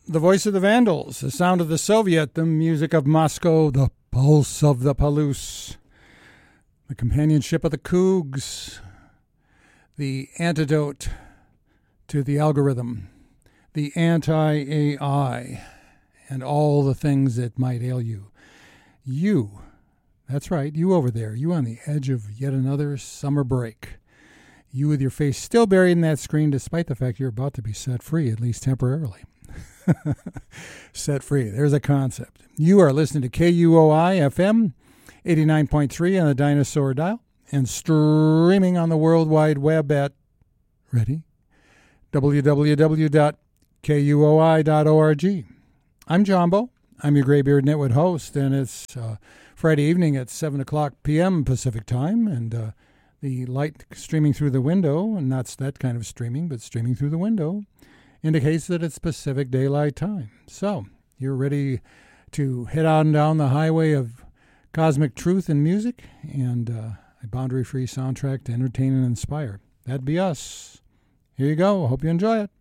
The voice of the Vandals, the sound of the Soviet, the music of Moscow, the pulse of the Palouse, the companionship of the Cougs, the antidote to the algorithm, the anti-AI, and all the things that might ail you. You, that's right, you over there, you on the edge of yet another summer break. You with your face still buried in that screen despite the fact you're about to be set free, at least temporarily. Set free, there's a concept. You are listening to KUOI FM 89.3 on the Dinosaur Dial and streaming on the World Wide Web at, ready? www.kuoi.org. I'm Jumbo. I'm your Graybeard Nitwit host, and it's Friday evening at 7 o'clock p.m. Pacific time, and the light streaming through the window, and not that kind of streaming, but streaming through the window, indicates that it's Pacific Daylight Time. So, you're ready to head on down the highway of cosmic truth and music, and a boundary-free soundtrack to entertain and inspire. That'd be us. Here you go. Hope you enjoy it.